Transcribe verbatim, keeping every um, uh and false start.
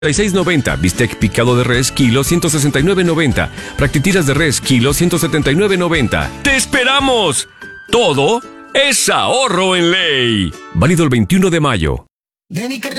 y seis noventa. Bistec picado de res, kilo ciento sesenta y nueve noventa. Fractitiras de res, kilo ciento setenta y nueve noventa. ¡Te esperamos! Todo es ahorro en ley. Válido el veintiuno de mayo. Ven y carga